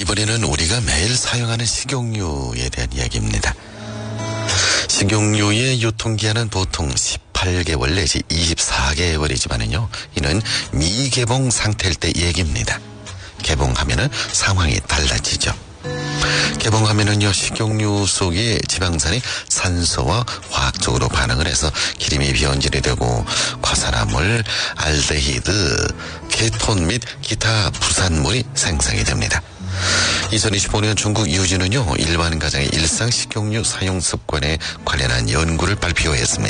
이번에는 우리가 매일 사용하는 식용유에 대한 이야기입니다. 식용유의 유통기한은 보통 18개월 내지 24개월이지만은요, 이는 미개봉 상태일 때 얘기입니다. 개봉하면은 상황이 달라지죠. 개봉하면은요, 식용유 속의 지방산이 산소와 화학적으로 반응을 해서 기름이 변질이 되고 과산화물, 알데히드, 케톤 및 기타 부산물이 생성이 됩니다. 2025년 중국 유진은요, 일반 가정의 일상 식용유 사용 습관에 관련한 연구를 발표했습니다.